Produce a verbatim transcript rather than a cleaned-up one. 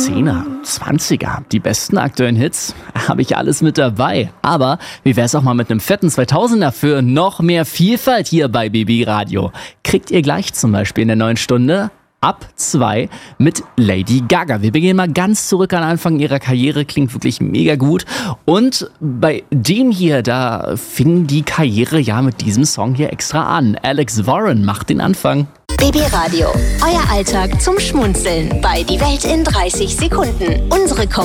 Zehner, Zwanziger, die besten aktuellen Hits, habe ich alles mit dabei. Aber wie wär's auch mal mit einem fetten zweitausender für noch mehr Vielfalt hier bei B B Radio? Kriegt ihr gleich zum Beispiel in der neuen Stunde ab zwei mit Lady Gaga. Wir beginnen mal ganz zurück an Anfang ihrer Karriere, klingt wirklich mega gut. Und bei dem hier, da fing die Karriere ja mit diesem Song hier extra an. Alex Warren macht den Anfang. B B Radio, euer Alltag zum Schmunzeln bei Die Welt in dreißig Sekunden. Unsere Kom